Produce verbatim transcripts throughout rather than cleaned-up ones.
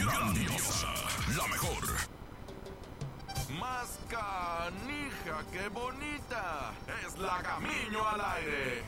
grandiosa, la mejor. Más canija que bonita, es Lagamiño al aire.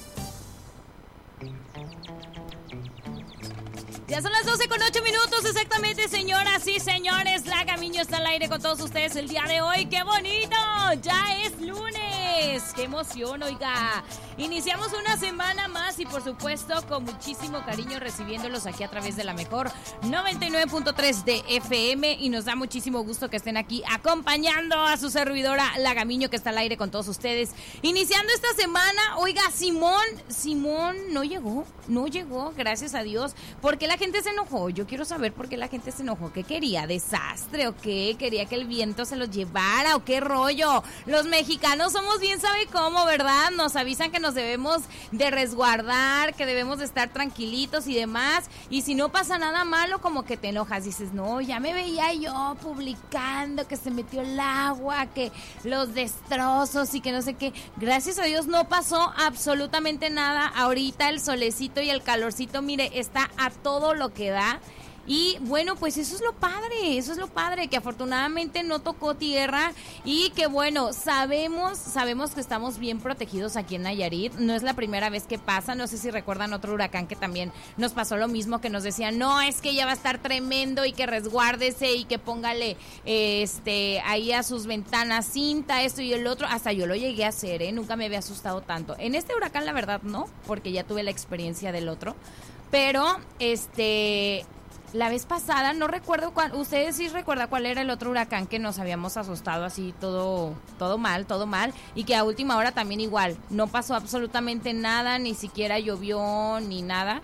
Ya son las doce con ocho minutos exactamente, señoras y señores. Lagamiño está al aire con todos ustedes el día de hoy. ¡Qué bonito! Ya es lunes. ¡Qué emoción, oiga! Iniciamos una semana más y por supuesto con muchísimo cariño recibiéndolos aquí a través de la mejor noventa y nueve punto tres de F M y nos da muchísimo gusto que estén aquí acompañando a su servidora Lagamiño que está al aire con todos ustedes. Iniciando esta semana, oiga, Simón, Simón no llegó, no llegó, gracias a Dios. ¿Por qué la gente se enojó? Yo quiero saber por qué la gente se enojó. ¿Qué quería? ¿Desastre o qué? ¿Quería que el viento se los llevara o qué rollo? Los mexicanos somos bien sabe cómo, ¿verdad? Nos avisan que nos debemos de resguardar, que debemos de estar tranquilitos y demás, y si no pasa nada malo, como que te enojas, dices, no, ya me veía yo publicando que se metió el agua, que los destrozos y que no sé qué. Gracias a Dios no pasó absolutamente nada. Ahorita el solecito y el calorcito, mire, está a todo lo que da. Y bueno, pues eso es lo padre, eso es lo padre, que afortunadamente no tocó tierra y que bueno, sabemos, sabemos que estamos bien protegidos aquí en Nayarit. No es la primera vez que pasa, no sé si recuerdan otro huracán que también nos pasó lo mismo, que nos decían, no, es que ya va a estar tremendo y que resguárdese y que póngale eh, este ahí a sus ventanas cinta, esto y el otro. Hasta yo lo llegué a hacer, ¿eh? Nunca me había asustado tanto. En este huracán la verdad no, porque ya tuve la experiencia del otro, pero este... la vez pasada, no recuerdo cuál, ustedes sí recuerdan cuál era el otro huracán que nos habíamos asustado así todo, todo mal, todo mal, y que a última hora también igual, no pasó absolutamente nada, ni siquiera llovió ni nada,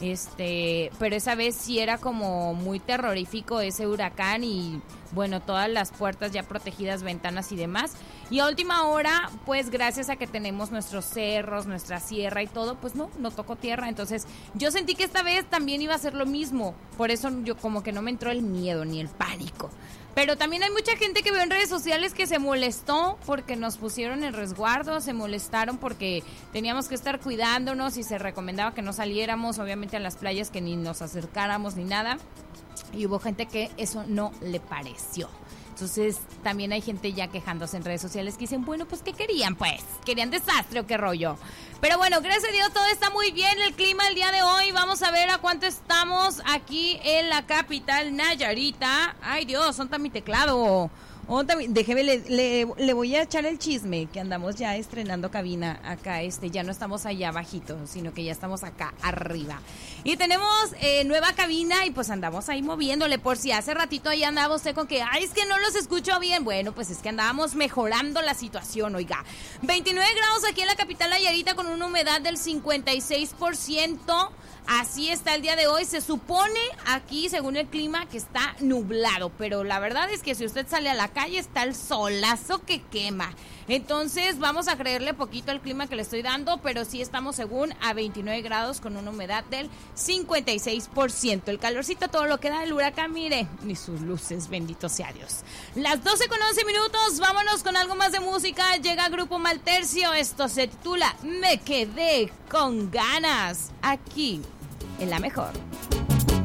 este, pero esa vez sí era como muy terrorífico ese huracán y bueno, todas las puertas ya protegidas, ventanas y demás. Y a última hora, pues gracias a que tenemos nuestros cerros, nuestra sierra y todo, pues no, no tocó tierra. Entonces yo sentí que esta vez también iba a ser lo mismo. Por eso yo como que no me entró el miedo ni el pánico. Pero también hay mucha gente que veo en redes sociales que se molestó porque nos pusieron en resguardo, se molestaron porque teníamos que estar cuidándonos y se recomendaba que no saliéramos, obviamente a las playas, que ni nos acercáramos ni nada. Y hubo gente que eso no le pareció. Entonces también hay gente ya quejándose en redes sociales que dicen, bueno, pues ¿qué querían? Pues, ¿querían desastre o qué rollo? Pero bueno, gracias a Dios todo está muy bien. El clima el día de hoy, vamos a ver a cuánto estamos aquí en la capital Nayarita. Ay Dios, ¿dónde está mi teclado? Déjeme, le, le, le voy a echar el chisme, que andamos ya estrenando cabina acá, este, ya no estamos allá abajito, sino que ya estamos acá arriba. Y tenemos eh, nueva cabina y pues andamos ahí moviéndole, por si hace ratito ahí andaba usted con que, ay, es que no los escucho bien. Bueno, pues es que andábamos mejorando la situación, oiga. veintinueve grados aquí en la capital Nayarita con una humedad del cincuenta y seis por ciento. Así está el día de hoy. Se supone aquí, según el clima, que está nublado, pero la verdad es que si usted sale a la calle está el solazo que quema. Entonces vamos a creerle poquito al clima que le estoy dando, pero sí estamos según a veintinueve grados con una humedad del cincuenta y seis por ciento. El calorcito todo lo que da el huracán, mire, ni sus luces, bendito sea Dios. Las doce con once minutos, vámonos con algo más de música. Llega Grupo Maltercio, esto se titula Me Quedé con Ganas, aquí en La Mejor.